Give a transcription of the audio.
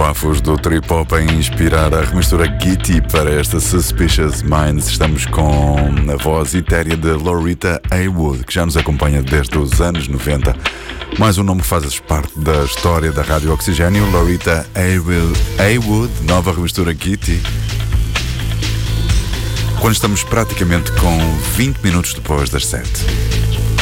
bafos do trip-hop a inspirar a remistura Gitty para esta Suspicious Minds. Estamos com a voz etérea de Loretta Haywood, que já nos acompanha desde os anos 90. Mais um nome que faz parte da história da Rádio Oxigênio, Loretta Haywood, nova remistura Gitty. Quando estamos praticamente com 20 minutos depois das 7.